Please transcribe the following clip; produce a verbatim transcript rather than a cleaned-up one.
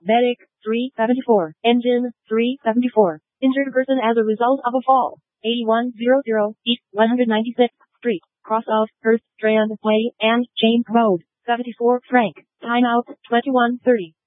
Medic, three seventy-four. Engine, three seventy-four. Injured person as a result of a fall. eighty-one hundred East one hundred ninety-sixth Street, cross of First Strand Way and James Road. seventy-four Frank. Timeout, twenty-one thirty.